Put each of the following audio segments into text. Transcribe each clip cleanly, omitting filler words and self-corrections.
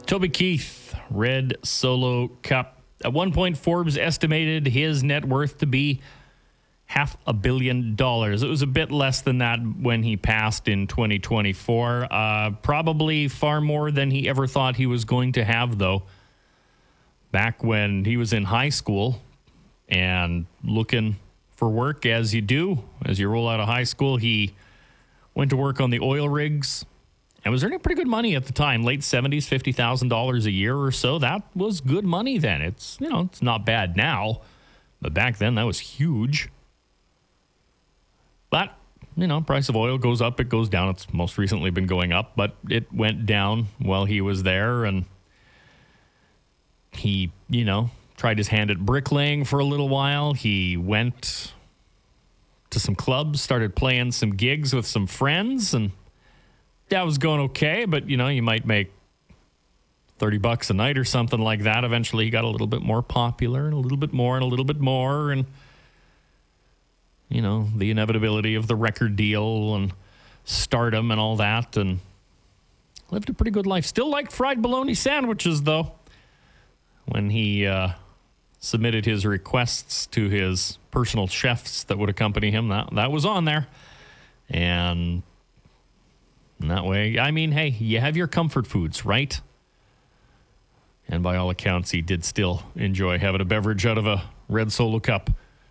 Toby Keith, Red Solo Cup. At one point, Forbes estimated his net worth to be $500 million. It was a bit less than that when he passed in 2024. Probably far more than he ever thought he was going to have, though. Back when he was in high school and looking for work, as you do, as you roll out of high school, he went to work on the oil rigs and was earning pretty good money at the time, late 70s, $50,000 a year or so. That was good money then. It's not bad now, but back then that was huge. But, price of oil goes up, it goes down. It's most recently been going up, but it went down while he was there. And he, tried his hand at bricklaying for a little while. He went to some clubs, started playing some gigs with some friends, and that was going okay. But, you might make $30 a night or something like that. Eventually, he got a little bit more popular and a little bit more and a little bit more. And the inevitability of the record deal and stardom and all that, and lived a pretty good life. Still liked fried bologna sandwiches, though. When he submitted his requests to his personal chefs that would accompany him, that was on there. And that way, hey, you have your comfort foods, right? And by all accounts, he did still enjoy having a beverage out of a Red Solo Cup.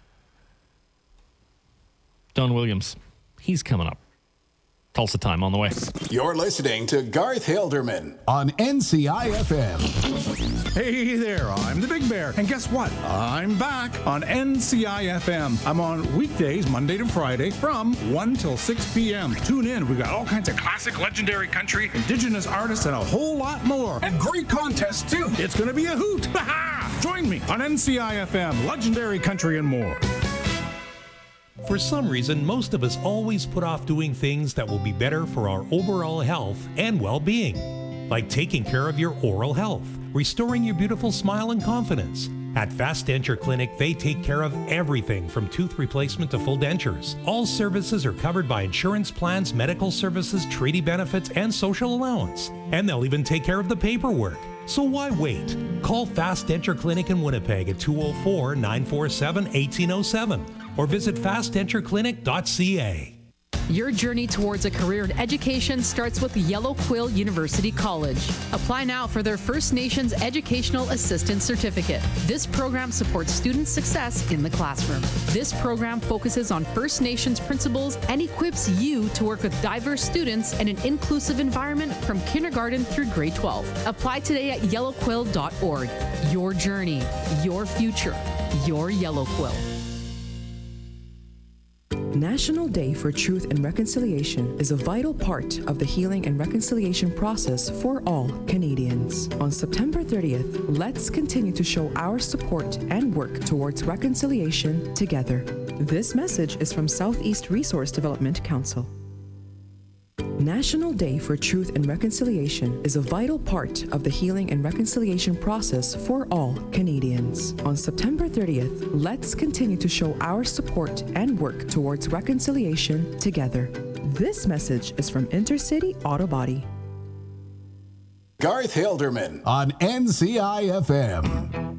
Don Williams, he's coming up. Tulsa Time on the way. You're listening to Garth Hilderman on NCIFM. Hey there, I'm the Big Bear. And guess what? I'm back on NCIFM. I'm on weekdays, Monday to Friday, from 1 till 6 p.m. Tune in. We got all kinds of classic, legendary country, indigenous artists, and a whole lot more. And great contests, too. It's going to be a hoot. Join me on NCIFM, legendary country and more. For some reason, most of us always put off doing things that will be better for our overall health and well-being, like taking care of your oral health, restoring your beautiful smile and confidence. At Fast Denture Clinic, they take care of everything from tooth replacement to full dentures. All services are covered by insurance plans, medical services, treaty benefits, and social allowance. And they'll even take care of the paperwork. So why wait? Call Fast Denture Clinic in Winnipeg at 204-947-1807 or visit fastdentureclinic.ca. Your journey towards a career in education starts with Yellow Quill University College. Apply now for their First Nations Educational Assistant Certificate. This program supports student success in the classroom. This program focuses on First Nations principles and equips you to work with diverse students in an inclusive environment from kindergarten through grade 12. Apply today at yellowquill.org. Your journey, your future, your Yellow Quill. National Day for Truth and Reconciliation is a vital part of the healing and reconciliation process for all Canadians. On September 30th, let's continue to show our support and work towards reconciliation together. This message is from Southeast Resource Development Council. National Day for Truth and Reconciliation is a vital part of the healing and reconciliation process for all Canadians. On September 30th, let's continue to show our support and work towards reconciliation together. This message is from Intercity Auto Body. Garth Hilderman on NCIFM.